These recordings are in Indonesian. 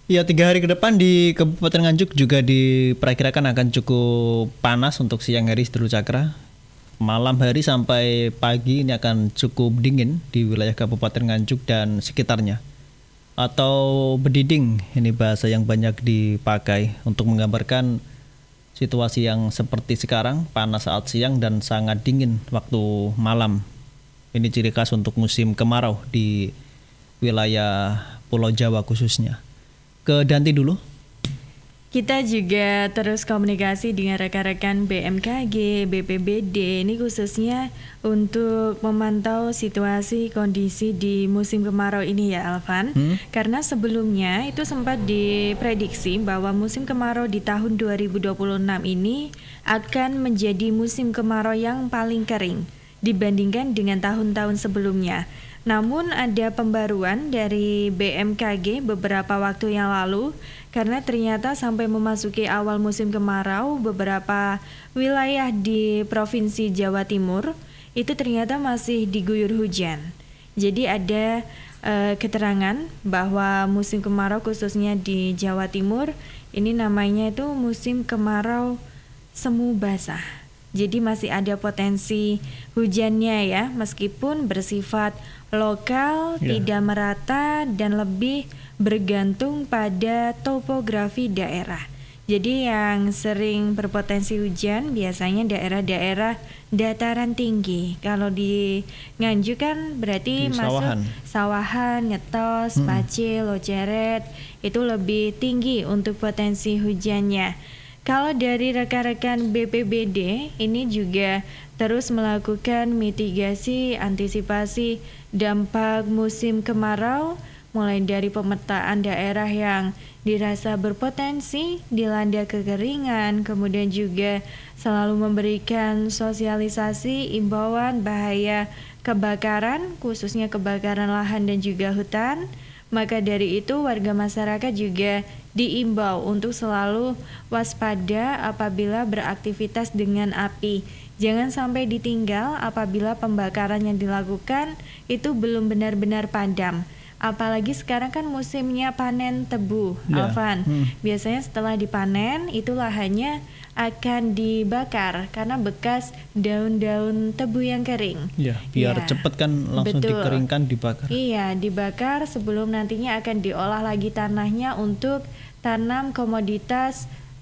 Ya, 3 hari ke depan di Kabupaten Nganjuk juga diperkirakan akan cukup panas untuk siang hari Setrul Cakra. Malam hari sampai pagi ini akan cukup dingin di wilayah Kabupaten Nganjuk dan sekitarnya. Atau bediding, ini bahasa yang banyak dipakai untuk menggambarkan situasi yang seperti sekarang, panas saat siang dan sangat dingin waktu malam. Ini ciri khas untuk musim kemarau di wilayah Pulau Jawa khususnya. Ke Danti dulu. Kita juga terus komunikasi dengan rekan-rekan BMKG, BPBD, ini khususnya untuk memantau situasi kondisi di musim kemarau ini ya Alvan. Karena sebelumnya itu sempat diprediksi bahwa musim kemarau di tahun 2026 ini akan menjadi musim kemarau yang paling kering dibandingkan dengan tahun-tahun sebelumnya. Namun ada pembaruan dari BMKG beberapa waktu yang lalu karena ternyata sampai memasuki awal musim kemarau beberapa wilayah di Provinsi Jawa Timur itu ternyata masih diguyur hujan. Jadi ada keterangan bahwa musim kemarau khususnya di Jawa Timur ini namanya itu musim kemarau semu basah. Jadi masih ada potensi hujannya ya, meskipun bersifat lokal, tidak merata dan lebih bergantung pada topografi daerah. Jadi yang sering berpotensi hujan biasanya daerah-daerah dataran tinggi. Kalau di Nganjuk kan berarti Di masuk sawahan, Ngetos, Pacil, Loceret, itu lebih tinggi untuk potensi hujannya. Kalau dari rekan-rekan BPBD ini juga terus melakukan mitigasi antisipasi dampak musim kemarau mulai dari pemetaan daerah yang dirasa berpotensi dilanda kekeringan, kemudian juga selalu memberikan sosialisasi imbauan bahaya kebakaran, khususnya kebakaran lahan dan juga hutan. Maka dari itu warga masyarakat juga diimbau untuk selalu waspada apabila beraktivitas dengan api. Jangan sampai ditinggal apabila pembakaran yang dilakukan itu belum benar-benar padam. Apalagi sekarang kan musimnya panen tebu, Alvan. Biasanya setelah dipanen itu lahannya akan dibakar karena bekas daun-daun tebu yang kering. Ya, biar cepat kan langsung dikeringkan dibakar. Iya, dibakar sebelum nantinya akan diolah lagi tanahnya untuk tanam komoditas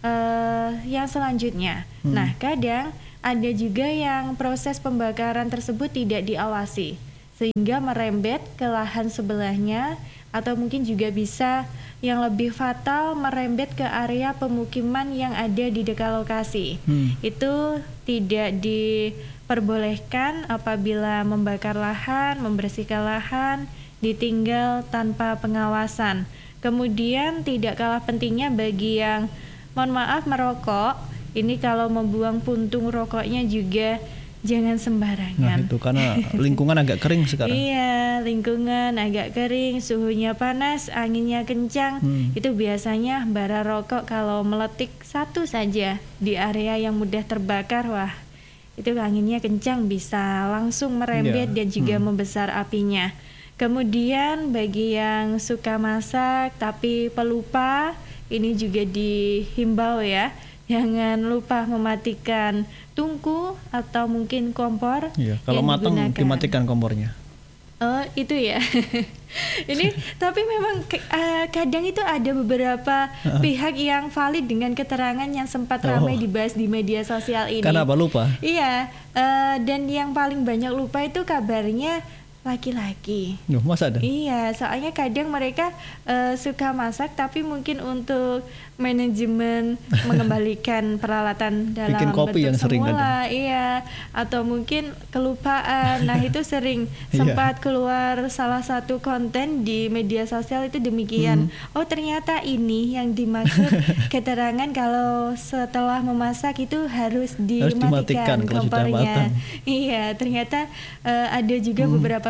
yang selanjutnya. Nah, kadang ada juga yang proses pembakaran tersebut tidak diawasi sehingga merembet ke lahan sebelahnya atau mungkin juga bisa yang lebih fatal merembet ke area pemukiman yang ada di dekat lokasi. Itu tidak diperbolehkan apabila membakar lahan, membersihkan lahan, ditinggal tanpa pengawasan. Kemudian tidak kalah pentingnya bagi yang mohon maaf merokok, ini kalau membuang puntung rokoknya juga jangan sembarangan. Nah itu karena lingkungan agak kering sekarang. Iya, lingkungan agak kering, suhunya panas, anginnya kencang. Itu biasanya bara rokok kalau meletik satu saja di area yang mudah terbakar, wah itu anginnya kencang bisa langsung merembet dan juga membesar apinya. Kemudian bagi yang suka masak tapi pelupa, ini juga dihimbau ya. Jangan lupa mematikan tungku atau mungkin kompor. Iya, kalau matang dimatikan kompornya. Oh itu ya. Ini tapi memang kadang itu ada beberapa pihak yang valid dengan keterangan yang sempat ramai dibahas di media sosial ini. Kenapa lupa? Iya, dan yang paling banyak lupa itu kabarnya laki-laki. Masa ada? Iya, soalnya kadang mereka suka masak tapi mungkin untuk manajemen mengembalikan peralatan dalam bikin kopi bentuk yang sering semula, iya, atau mungkin kelupaan. Nah, itu sering sempat keluar salah satu konten di media sosial itu demikian. Oh, ternyata ini yang dimaksud keterangan kalau setelah memasak itu harus dimatikan kompornya. Iya, ternyata ada juga beberapa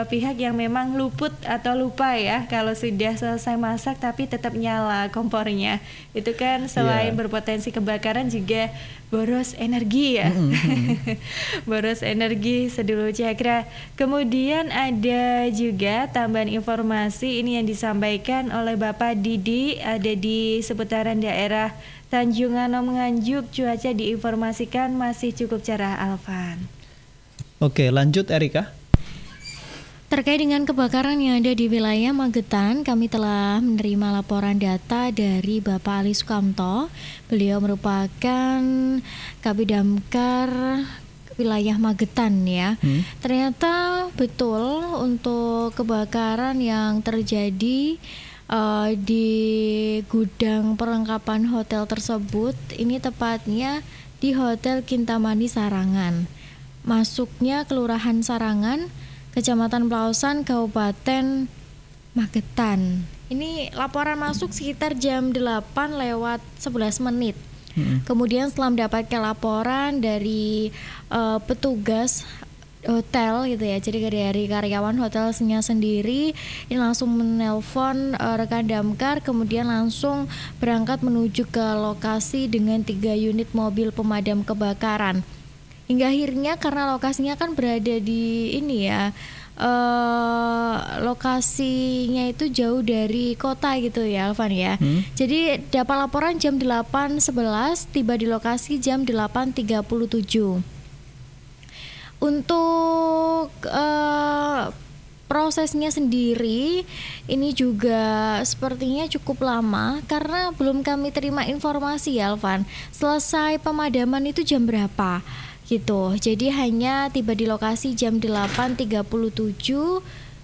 beberapa pihak yang memang luput atau lupa ya kalau sudah selesai masak tapi tetap nyala kompornya. Itu kan selain berpotensi kebakaran juga boros energi ya. Boros energi Sedulur Cakra. Kemudian ada juga tambahan informasi ini yang disampaikan oleh Bapak Didi, ada di seputaran daerah Tanjung Anom Nganjuk, cuaca diinformasikan masih cukup cerah, Alvan. Oke, lanjut Erika. Terkait dengan kebakaran yang ada di wilayah Magetan, kami telah menerima laporan data dari Bapak Ali Sukamto. Beliau merupakan Kabid Damkar wilayah Magetan ya. Ternyata betul untuk kebakaran yang terjadi di gudang perlengkapan hotel tersebut, ini tepatnya di Hotel Kintamani Sarangan. Masuknya Kelurahan Sarangan, Kecamatan Pelausan, Kabupaten Magetan. Ini laporan masuk sekitar jam 8:11 menit. Kemudian setelah mendapatkan laporan dari petugas hotel gitu ya, jadi dari karyawan hotelnya sendiri, ini langsung menelpon rekan damkar, kemudian langsung berangkat menuju ke lokasi dengan 3 unit mobil pemadam kebakaran. Hingga akhirnya karena lokasinya kan berada di ini ya, lokasinya itu jauh dari kota gitu ya Alvan ya. Jadi dapat laporan jam 8:11, tiba di lokasi jam 8:37. Untuk prosesnya sendiri ini juga sepertinya cukup lama karena belum kami terima informasi ya Alvan, selesai pemadaman itu jam berapa gitu. Jadi hanya tiba di lokasi jam 8:37.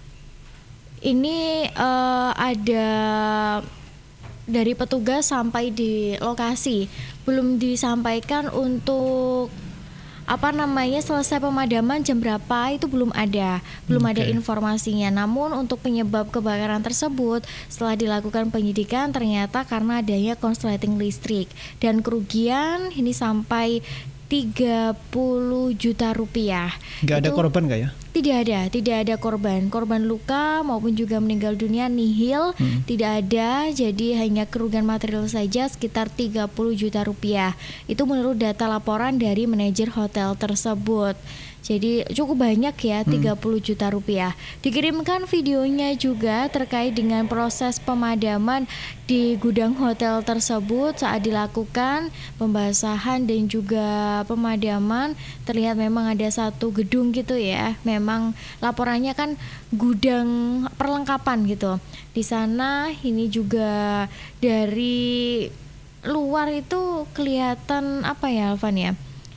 Ini ada dari petugas sampai di lokasi, belum disampaikan untuk selesai pemadaman jam berapa, itu belum ada informasinya. Namun untuk penyebab kebakaran tersebut setelah dilakukan penyidikan ternyata karena adanya konsleting listrik dan kerugian ini sampai 30 juta rupiah. Nggak ada korban nggak ya? Tidak ada korban luka maupun juga meninggal dunia nihil, tidak ada. Jadi hanya kerugian material saja sekitar 30 juta rupiah. Itu menurut data laporan dari manajer hotel tersebut. Jadi cukup banyak ya, 30 juta rupiah. Dikirimkan videonya juga terkait dengan proses pemadaman di gudang hotel tersebut saat dilakukan pembasahan dan juga pemadaman. Terlihat memang ada satu gedung gitu ya. Memang laporannya kan gudang perlengkapan gitu. Di sana ini juga dari luar itu kelihatan Alvan ya,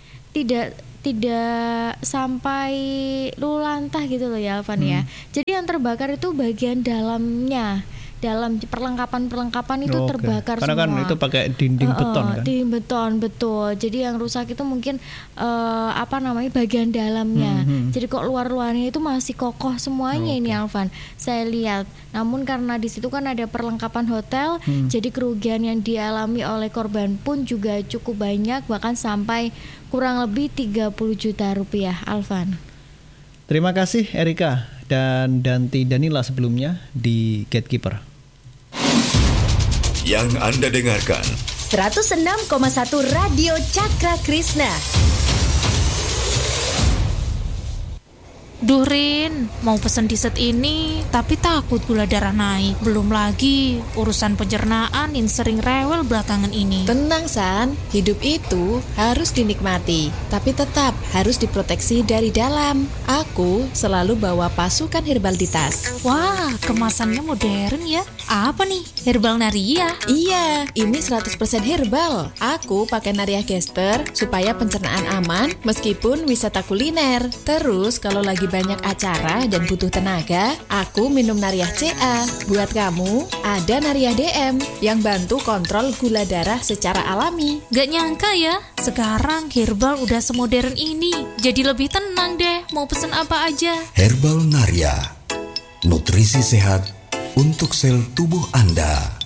tidak sampai lulantah gitu loh ya Alvan ya. Jadi yang terbakar itu bagian dalamnya, dalam perlengkapan itu terbakar karena semua. Karena kan itu pakai dinding beton kan? Dinding beton, betul. Jadi yang rusak itu mungkin bagian dalamnya. Jadi kok luar-luarnya itu masih kokoh semuanya ini Alvan, saya lihat. Namun karena di situ kan ada perlengkapan hotel, jadi kerugian yang dialami oleh korban pun juga cukup banyak, bahkan sampai kurang lebih 30 juta rupiah, Alvan. Terima kasih Erika dan Danti Danila sebelumnya di Gatekeeper. Yang Anda dengarkan 106,1 Radio Cakra Krishna. Duh Rin, mau pesen dessert ini tapi takut gula darah naik. Belum lagi urusan pencernaan yang sering rewel belakangan ini. Tenang San, hidup itu harus dinikmati, tapi tetap harus diproteksi dari dalam. Aku selalu bawa pasukan herbal di tas. Wah, kemasannya modern ya. Apa nih? Herbal Naria? Iya, ini 100% herbal. Aku pakai Naria Gester supaya pencernaan aman meskipun wisata kuliner. Terus kalau lagi banyak acara dan butuh tenaga, aku minum Nariah CA. Buat kamu, ada Nariah DM yang bantu kontrol gula darah secara alami. Gak nyangka ya, sekarang herbal udah semodern ini. Jadi lebih tenang deh, mau pesen apa aja. Herbal Naria, nutrisi sehat untuk sel tubuh Anda.